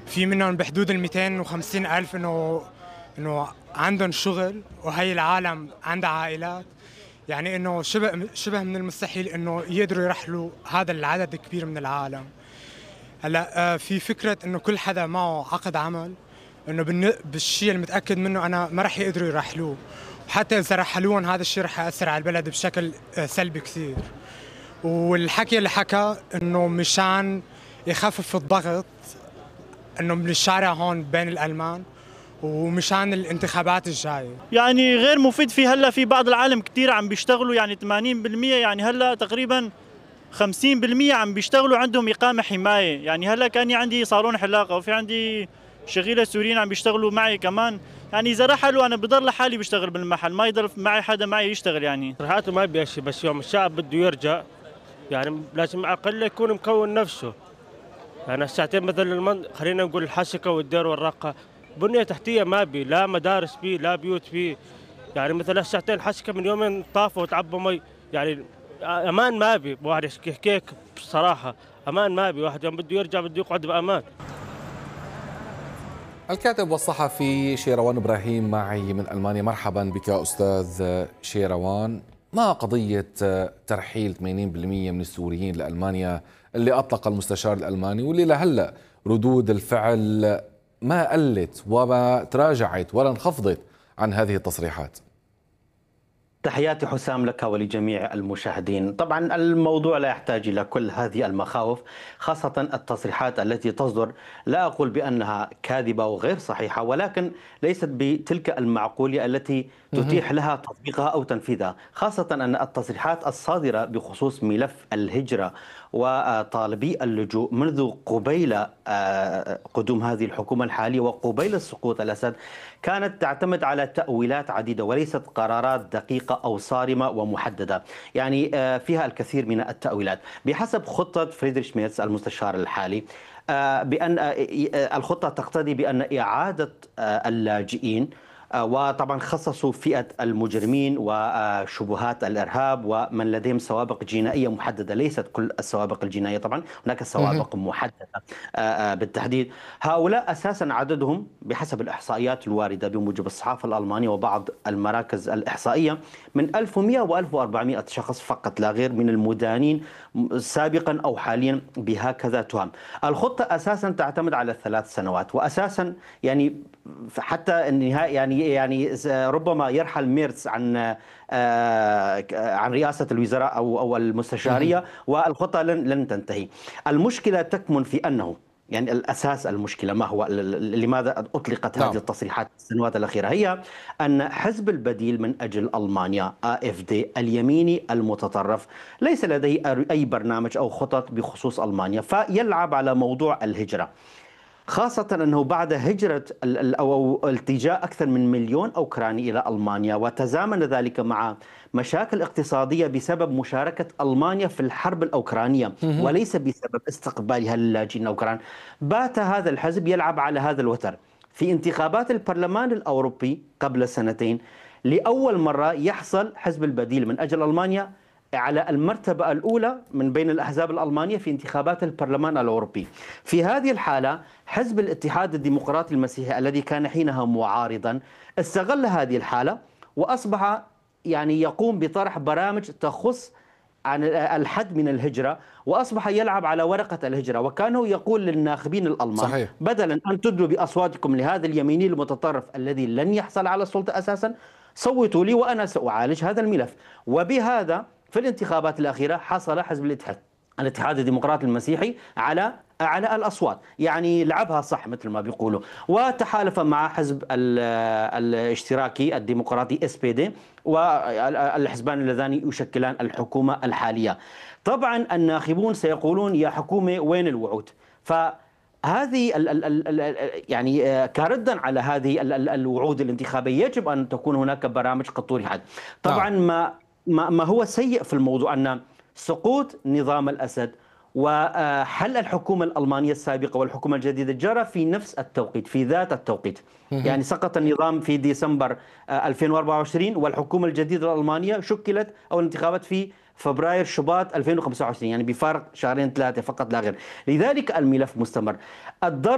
في منهم بحدود ال 250 ألف إنه عندهم شغل، وهي العالم عندها عائلات. يعني إنه شبه من المستحيل إنه يقدروا يرحلوا هذا العدد الكبير من العالم. هلا في فكرة إنه كل حدا معه عقد عمل، إنه بالشيء المتأكد منه أنا ما رح يقدروا يرحلوه، وحتى إذا رحلوهم هذا الشيء رح يأثر على البلد بشكل سلبي كثير. والحكي اللي حكى إنه مشان يخفف الضغط إنه من الشارع هون بين الألمان، ومشان الانتخابات الجاية. يعني غير مفيد. في هلا في بعض العالم كثير عم بيشتغلوا، يعني 80%، يعني هلا تقريبا 50% عم بيشتغلوا عندهم إقامة حماية. يعني هلا كان عندي صالون حلاقة، وفي عندي شغيلة سوريين عم بيشتغلوا معي كمان. يعني إذا رحلوا أنا بضل لحالي بشتغل بالمحل، ما يضل معي حدا معي يشتغل. يعني تصريحاته ما بيشي، بس يوم الشعب بده يرجع يعني لازم على الأقل يكون مكون نفسه. يعني الساعتين مثل خلينا نقول الحسكة والدير والرقة، بنية تحتية ما بي، لا مدارس بي، لا بيوت بي. يعني مثل الساعتين الحسكة من يومين طافوا وتعبوا مي. يعني أمان ما بي، واحد يحكيك بصراحة، أمان ما بي. واحد يوم بده يرجع بده يقعد بأمان. الكاتب والصحفي شيروان إبراهيم معي من ألمانيا. مرحبا بك أستاذ شيروان. ما قضية ترحيل 80% من السوريين لألمانيا اللي أطلق المستشار الألماني، واللي لهلأ ردود الفعل ما قلت وما تراجعت ولا انخفضت عن هذه التصريحات؟ تحياتي حسام لك ولجميع المشاهدين. طبعا الموضوع لا يحتاج إلى كل هذه المخاوف، خاصة التصريحات التي تصدر. لا أقول بأنها كاذبة وغير صحيحة، ولكن ليست بتلك المعقولية التي تتيح لها تطبيقها أو تنفيذها، خاصة أن التصريحات الصادرة بخصوص ملف الهجرة وطالبي اللجوء منذ قبيل قدوم هذه الحكومة الحالية وقبيل سقوط الأسد كانت تعتمد على تأويلات عديدة وليست قرارات دقيقة أو صارمة ومحددة. يعني فيها الكثير من التأويلات بحسب خطة فريدريش ميرتس المستشار الحالي، بأن الخطة تقتضي بأن إعادة اللاجئين، وطبعا خصصوا فئة المجرمين وشبهات الإرهاب ومن لديهم سوابق جنائية محددة. ليست كل السوابق الجنائية، طبعا هناك سوابق محددة بالتحديد. هؤلاء أساسا عددهم بحسب الإحصائيات الواردة بموجب الصحافة الألمانية وبعض المراكز الإحصائية من 1100 و1400 شخص فقط لا غير من المدانين سابقا أو حاليا بهكذا تهم. الخطة أساسا تعتمد على 3 سنوات، وأساسا يعني حتى النهاية يعني ربما يرحل ميرتس عن رئاسة الوزراء أو المستشارية والخطة لن تنتهي. المشكلة تكمن في أنه يعني الأساس، المشكلة ما هو لماذا أطلقت هذه التصريحات السنوات الأخيرة؟ هي أن حزب البديل من أجل ألمانيا AfD اليميني المتطرف ليس لديه أي برنامج أو خطط بخصوص ألمانيا، فيلعب على موضوع الهجرة، خاصة أنه بعد هجرة أو التجاء أكثر من 1,000,000 أوكراني إلى ألمانيا، وتزامن ذلك مع مشاكل اقتصادية بسبب مشاركة ألمانيا في الحرب الأوكرانية وليس بسبب استقبالها للاجئين الأوكران. بات هذا الحزب يلعب على هذا الوتر. في انتخابات البرلمان الأوروبي قبل سنتين لأول مرة يحصل حزب البديل من أجل ألمانيا على المرتبة الأولى من بين الأحزاب الألمانية في انتخابات البرلمان الأوروبي. في هذه الحالة حزب الاتحاد الديمقراطي المسيحي الذي كان حينها معارضا استغل هذه الحالة وأصبح يعني يقوم بطرح برامج تخص عن الحد من الهجرة، وأصبح يلعب على ورقة الهجرة. وكانوا يقول للناخبين الألمان صحيح. بدلا أن تدلوا بأصواتكم لهذا اليميني المتطرف الذي لن يحصل على السلطة أساسا، صوتوا لي وأنا سأعالج هذا الملف. وبهذا في الانتخابات الأخيرة حصل حزب الاتحاد الديمقراطي المسيحي على أعلى الأصوات، يعني لعبها صح مثل ما بيقولوا، وتحالف مع حزب الاشتراكي الديمقراطي SPD والحزبان اللذان يشكلان الحكومة الحالية. طبعا الناخبون سيقولون يا حكومة وين الوعود؟ فهذه يعني كردا على هذه الوعود الانتخابية يجب أن تكون هناك برامج قد طرحت. طبعا ما هو سيء في الموضوع أن سقوط نظام الأسد وحل الحكومة الألمانية السابقة والحكومة الجديدة جرى في نفس التوقيت، في ذات التوقيت. يعني سقط النظام في ديسمبر 2024 والحكومة الجديدة الألمانية شكلت أو الانتخابات في فبراير شباط 2025، يعني بفارق 2 3 فقط لا غير. لذلك الملف مستمر. الضرر